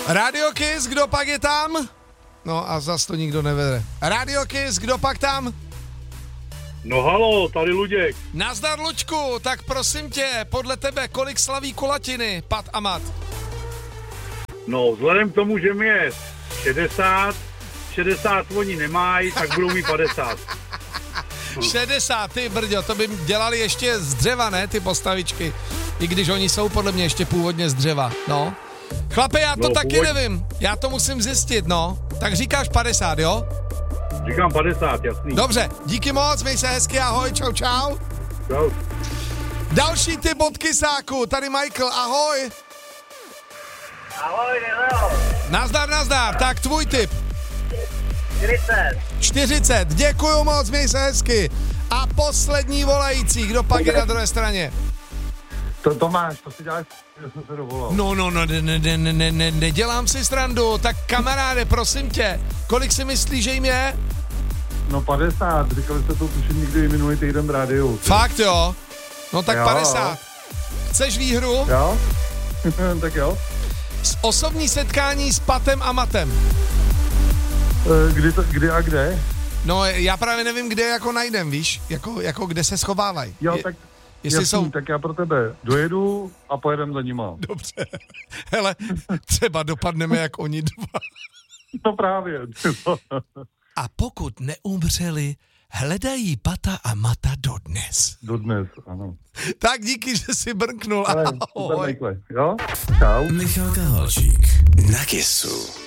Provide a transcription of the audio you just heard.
Radio Kiss, kdo pak je tam? No a zas to nikdo nevede. Radio Kiss, kdo pak tam? No halo, tady Luděk. Nazdar, Luďku, tak prosím tě, podle tebe, kolik slaví kulatiny, Pat a Mat? No, vzhledem k tomu, že mi je 60 oni nemají, tak budou mít 50. 60, ty brďo, to by dělali ještě z dřeva, ne, ty postavičky. I když oni jsou podle mě ještě původně z dřeva, no. Chlape, já to taky nevím, já to musím zjistit, no. Tak říkáš 50, jo? Říkám 50, jasný. Dobře, díky moc, měj se hezky, ahoj, čau, čau. Čau. Další typ od Kysáku, tady Michael, ahoj. Ahoj, Nelo. Nazdar, tak tvůj tip. 40. 40, děkuju moc, měj se hezky. A poslední volající, kdo pak je na druhé straně? To Tomáš, to si děláš, že jsem se dovolal. No, nedělám si srandu, tak kamaráde, prosím tě, kolik si myslíš, že jim je? No 50, říkali jste to tuším někdy minulý týden v rádiu. Fakt jo? No tak Jo. 50. Chceš výhru? Jo? Tak jo. Osobní setkání s Patem a Matem. Kdy a kde? No já právě nevím, kde jako najdem, víš? Jako kde se schovávají. Jo, tak jestli jasný, jsou... tak já pro tebe dojedu a pojedem za nima. Dobře. Hele, třeba dopadneme jak oni dva. To právě. A pokud neumřeli, hledají Pata a Mata dodnes. Dodnes, ano. Tak díky, že jsi brnknul. Ale, super, Ahoj. Michael, jo? Čau. Michal Kahalčík na Kissu.